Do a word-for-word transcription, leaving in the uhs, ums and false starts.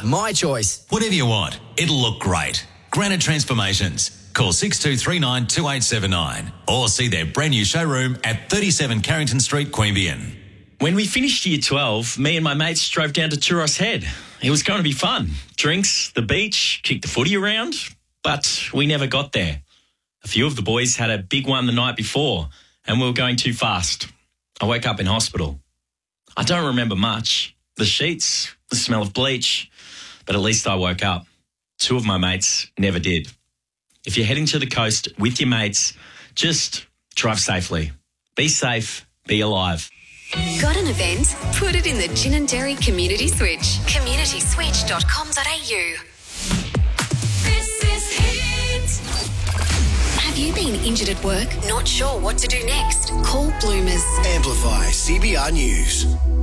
My choice. Whatever you want, it'll look great. Granite Transformations. Call six two three nine two eight seven nine or see their brand new showroom at thirty-seven Carrington Street, Queanbeyan. When we finished year twelve, me and my mates drove down to Churros Head. It was going to be fun. Drinks, the beach, kick the footy around, but we never got there. A few of the boys had a big one the night before and we were going too fast. I woke up in hospital. I don't remember much. The sheets, the smell of bleach, but at least I woke up. Two of my mates never did. If you're heading to the coast with your mates, just drive safely. Be safe, be alive. Got an event? Put it in the Gin and Dairy Community Switch. community switch dot com dot a u. This is Hit. Have you been injured at work? Not sure what to do next? Call Bloomers. Amplify C B R News.